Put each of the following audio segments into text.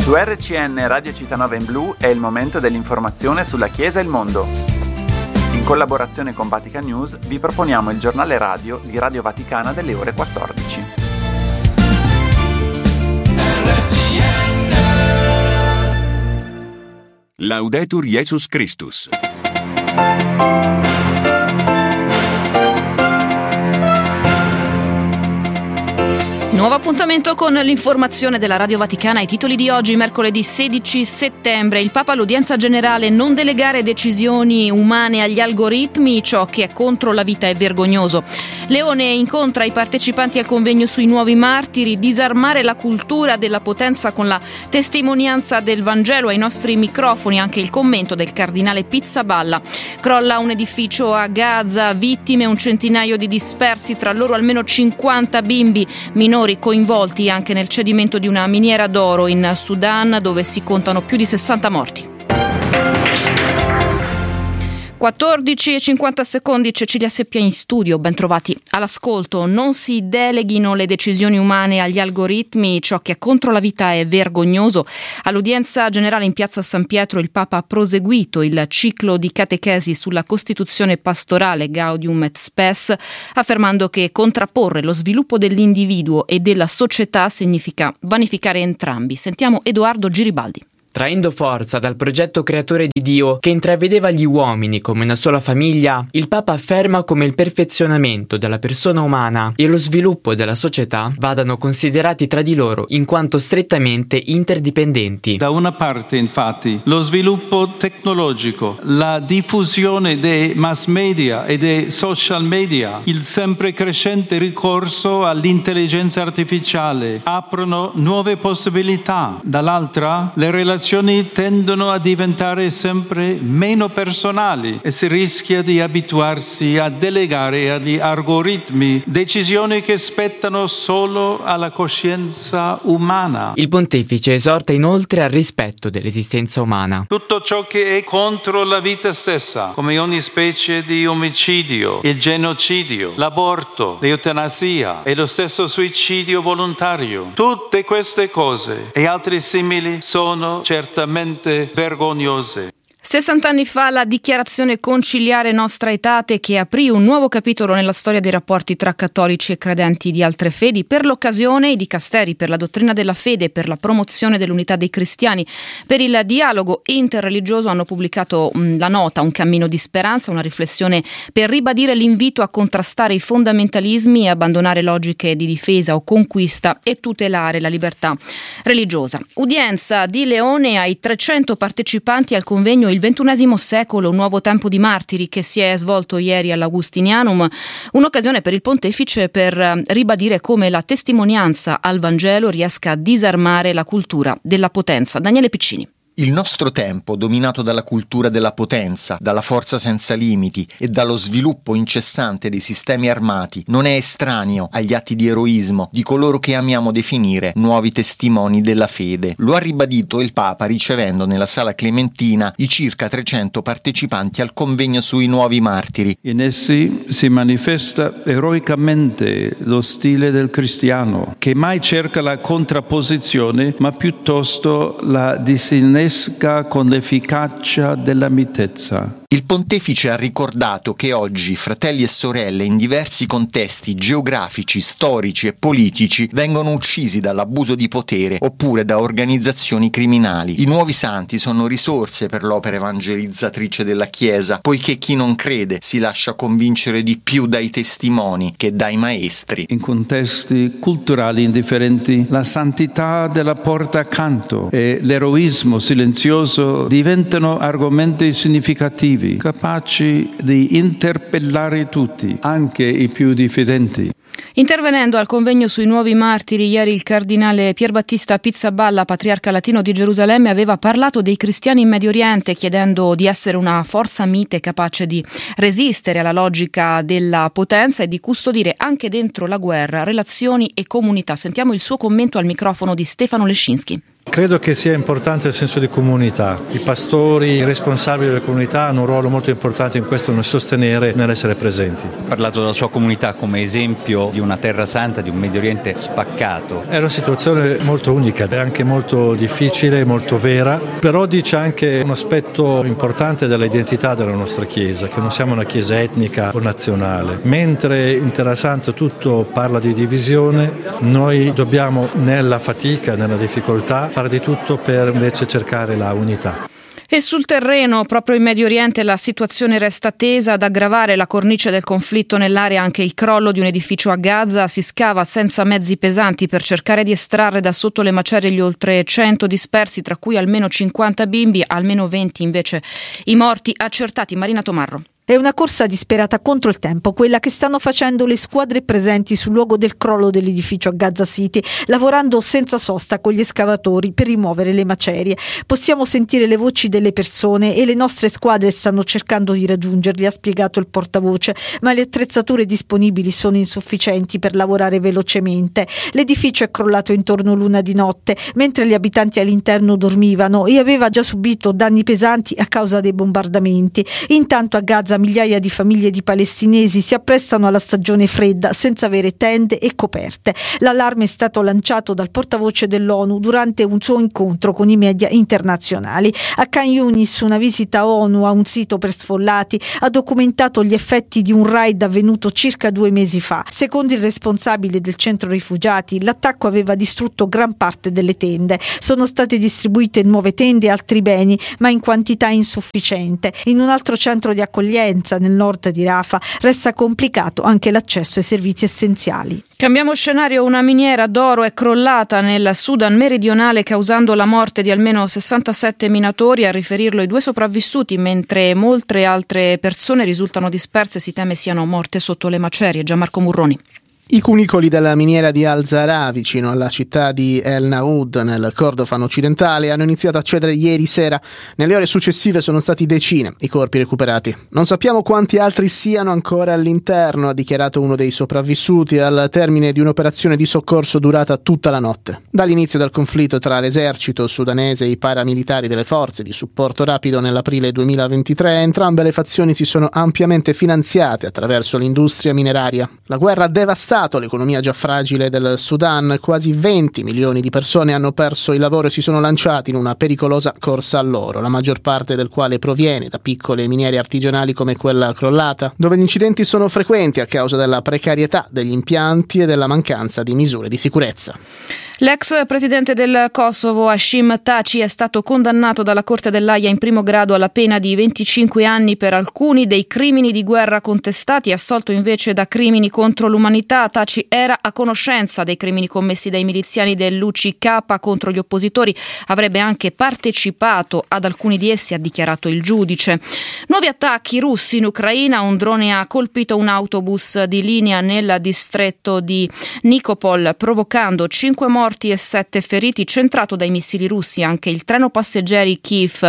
Su RCN Radio Città in Blu è il momento dell'informazione sulla Chiesa e il mondo. In collaborazione con Vatican News vi proponiamo il giornale radio di Radio Vaticana delle ore 14. Laudetur Jesus Christus. Nuovo appuntamento con l'informazione della Radio Vaticana. I titoli di oggi, mercoledì 16 settembre. Il Papa all'udienza generale: non delegare decisioni umane agli algoritmi, ciò che è contro la vita è vergognoso. Leone incontra i partecipanti al convegno sui nuovi martiri. Disarmare la cultura della potenza con la testimonianza del Vangelo. Ai nostri microfoni anche il commento del cardinale Pizzaballa. Crolla un edificio a Gaza, vittime un centinaio di dispersi, tra loro almeno 50 bimbi minori coinvolti anche nel cedimento di una miniera d'oro in Sudan, dove si contano più di 60 morti. 14:50, Cecilia Seppia in studio, ben trovati all'ascolto. Non si deleghino le decisioni umane agli algoritmi, ciò che è contro la vita è vergognoso. All'udienza generale in piazza San Pietro il Papa ha proseguito il ciclo di catechesi sulla Costituzione pastorale Gaudium et Spes, affermando che contrapporre lo sviluppo dell'individuo e della società significa vanificare entrambi. Sentiamo Edoardo Giribaldi. Traendo forza dal progetto creatore di Dio che intravedeva gli uomini come una sola famiglia, il Papa afferma come il perfezionamento della persona umana e lo sviluppo della società vadano considerati tra di loro in quanto strettamente interdipendenti. Da una parte, infatti, lo sviluppo tecnologico, la diffusione dei mass media e dei social media, il sempre crescente ricorso all'intelligenza artificiale aprono nuove possibilità. Dall'altra, le relazioni tendono a diventare sempre meno personali e si rischia di abituarsi a delegare agli algoritmi decisioni che spettano solo alla coscienza umana. Il pontefice esorta inoltre al rispetto dell'esistenza umana. Tutto ciò che è contro la vita stessa, come ogni specie di omicidio, il genocidio, l'aborto, l'eutanasia e lo stesso suicidio volontario, tutte queste cose e altre simili sono certamente vergognose. 60 anni fa la dichiarazione conciliare Nostra Aetate, che aprì un nuovo capitolo nella storia dei rapporti tra cattolici e credenti di altre fedi. Per l'occasione i dicasteri per la dottrina della fede, per la promozione dell'unità dei cristiani, per il dialogo interreligioso hanno pubblicato la nota Un cammino di speranza, una riflessione per ribadire l'invito a contrastare i fondamentalismi e abbandonare logiche di difesa o conquista e tutelare la libertà religiosa. Udienza di Leone ai 300 partecipanti al convegno Il XXI secolo, un nuovo tempo di martiri, che si è svolto ieri all'Augustinianum, un'occasione per il pontefice per ribadire come la testimonianza al Vangelo riesca a disarmare la cultura della potenza. Daniele Piccini. Il nostro tempo, dominato dalla cultura della potenza, dalla forza senza limiti e dallo sviluppo incessante dei sistemi armati, non è estraneo agli atti di eroismo di coloro che amiamo definire nuovi testimoni della fede. Lo ha ribadito il Papa ricevendo nella Sala Clementina i circa 300 partecipanti al convegno sui nuovi martiri. In essi si manifesta eroicamente lo stile del cristiano, che mai cerca la contrapposizione, ma piuttosto la disinnesca con l'efficacia della mitezza. Il pontefice ha ricordato che oggi fratelli e sorelle in diversi contesti geografici, storici e politici vengono uccisi dall'abuso di potere oppure da organizzazioni criminali. I nuovi santi sono risorse per l'opera evangelizzatrice della Chiesa, poiché chi non crede si lascia convincere di più dai testimoni che dai maestri. In contesti culturali indifferenti, la santità della porta accanto e l'eroismo silenzioso diventano argomenti significativi, capaci di interpellare tutti, anche i più diffidenti. Intervenendo al convegno sui nuovi martiri, ieri il cardinale Pierbattista Pizzaballa, patriarca latino di Gerusalemme, aveva parlato dei cristiani in Medio Oriente, chiedendo di essere una forza mite capace di resistere alla logica della potenza e di custodire anche dentro la guerra relazioni e comunità. Sentiamo il suo commento al microfono di Stefano Lescinski. Credo che sia importante il senso di comunità. I pastori, i responsabili delle comunità hanno un ruolo molto importante in questo, nel sostenere, nell'essere presenti. Ha parlato della sua comunità come esempio di una terra santa, di un Medio Oriente spaccato. È una situazione molto unica, è anche molto difficile, molto vera, però dice anche un aspetto importante dell'identità della nostra Chiesa, che non siamo una Chiesa etnica o nazionale. Mentre interessante tutto parla di divisione, noi dobbiamo nella fatica, nella difficoltà, fare di tutto per invece cercare la unità. E sul terreno, proprio in Medio Oriente, la situazione resta tesa. Ad aggravare la cornice del conflitto nell'area anche il crollo di un edificio a Gaza. Si scava senza mezzi pesanti per cercare di estrarre da sotto le macerie gli oltre 100 dispersi, tra cui almeno 50 bimbi, almeno 20 invece i morti accertati. Marina Tomarro. È una corsa disperata contro il tempo, quella che stanno facendo le squadre presenti sul luogo del crollo dell'edificio a Gaza City, lavorando senza sosta con gli escavatori per rimuovere le macerie. Possiamo sentire le voci delle persone e le nostre squadre stanno cercando di raggiungerli, ha spiegato il portavoce, ma le attrezzature disponibili sono insufficienti per lavorare velocemente. L'edificio è crollato intorno all'una di notte, mentre gli abitanti all'interno dormivano e aveva già subito danni pesanti a causa dei bombardamenti. Intanto a Gaza migliaia di famiglie di palestinesi si apprestano alla stagione fredda senza avere tende e coperte. L'allarme è stato lanciato dal portavoce dell'ONU durante un suo incontro con i media internazionali. A Khan Yunis, una visita ONU a un sito per sfollati ha documentato gli effetti di un raid avvenuto circa 2 mesi fa. Secondo il responsabile del centro rifugiati, l'attacco aveva distrutto gran parte delle tende. Sono state distribuite nuove tende e altri beni, ma in quantità insufficiente. In un altro centro di accoglienza nel nord di Rafah resta complicato anche l'accesso ai servizi essenziali. Cambiamo scenario, una miniera d'oro è crollata nel Sudan meridionale causando la morte di almeno 67 minatori, a riferirlo i 2 sopravvissuti, mentre molte altre persone risultano disperse, si teme siano morte sotto le macerie. Gianmarco Murroni. I cunicoli della miniera di Al-Zahra, vicino alla città di El Naud, nel Kordofan occidentale, hanno iniziato a cedere ieri sera. Nelle ore successive sono stati decine i corpi recuperati. Non sappiamo quanti altri siano ancora all'interno, ha dichiarato uno dei sopravvissuti al termine di un'operazione di soccorso durata tutta la notte. Dall'inizio del conflitto tra l'esercito sudanese e i paramilitari delle forze di supporto rapido nell'aprile 2023, entrambe le fazioni si sono ampiamente finanziate attraverso l'industria mineraria. La guerra ha devastato l'economia già fragile del Sudan. Quasi 20 milioni di persone hanno perso il lavoro e si sono lanciati in una pericolosa corsa all'oro, la maggior parte del quale proviene da piccole miniere artigianali come quella crollata, dove gli incidenti sono frequenti a causa della precarietà degli impianti e della mancanza di misure di sicurezza. L'ex presidente del Kosovo, Hashim Thaçi, è stato condannato dalla Corte dell'Aia in primo grado alla pena di 25 anni per alcuni dei crimini di guerra contestati, assolto invece da crimini contro l'umanità. Thaçi era a conoscenza dei crimini commessi dai miliziani dell'UCK contro gli oppositori, avrebbe anche partecipato ad alcuni di essi, ha dichiarato il giudice. Nuovi attacchi russi in Ucraina, un drone ha colpito un autobus di linea nel distretto di Nikopol, provocando 5 morti e 7 feriti, centrato dai missili russi anche il treno passeggeri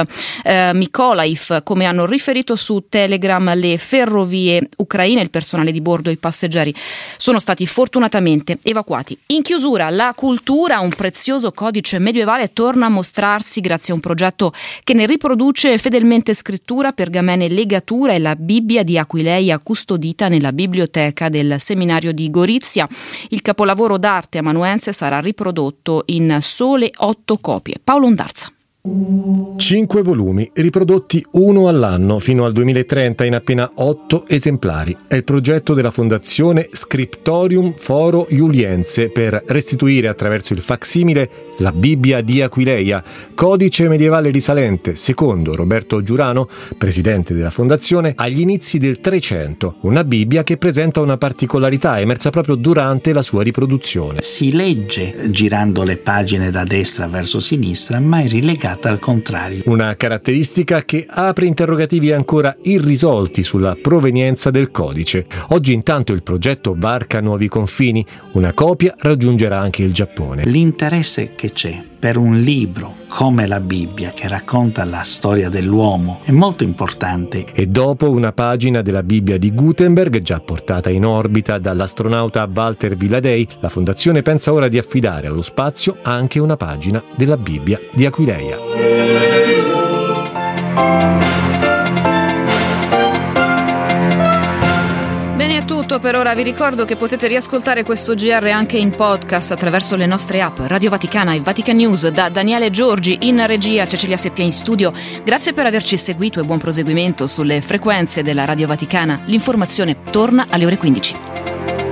Kiev-Mykolaiv, come hanno riferito su Telegram le ferrovie ucraine. Il personale di bordo e i passeggeri sono stati fortunatamente evacuati. In chiusura, la cultura, un prezioso codice medievale, torna a mostrarsi grazie a un progetto che ne riproduce fedelmente scrittura, pergamene, legatura e la Bibbia di Aquileia, custodita nella biblioteca del seminario di Gorizia. Il capolavoro d'arte amanuense sarà riprodotto in sole 8 copie. Paolo Ondarza. 5 volumi, riprodotti uno all'anno fino al 2030 in appena 8 esemplari. È il progetto della Fondazione Scriptorium Foro Iuliense per restituire attraverso il facsimile la Bibbia di Aquileia, codice medievale risalente, secondo Roberto Giurano, presidente della Fondazione, agli inizi del 300. Una Bibbia che presenta una particolarità emersa proprio durante la sua riproduzione. Si legge girando le pagine da destra verso sinistra, ma è rilegata al contrario. Una caratteristica che apre interrogativi ancora irrisolti sulla provenienza del codice. Oggi intanto il progetto varca nuovi confini. Una copia raggiungerà anche il Giappone. L'interesse che c'è per un libro come la Bibbia, che racconta la storia dell'uomo, è molto importante. E dopo una pagina della Bibbia di Gutenberg, già portata in orbita dall'astronauta Walter Villadei, la Fondazione pensa ora di affidare allo spazio anche una pagina della Bibbia di Aquileia. Bene, è tutto per ora. Vi ricordo che potete riascoltare questo GR anche in podcast attraverso le nostre app Radio Vaticana e Vatican News. Da Daniele Giorgi in regia, Cecilia Seppia in studio. Grazie per averci seguito e buon proseguimento sulle frequenze della Radio Vaticana. L'informazione torna alle ore 15.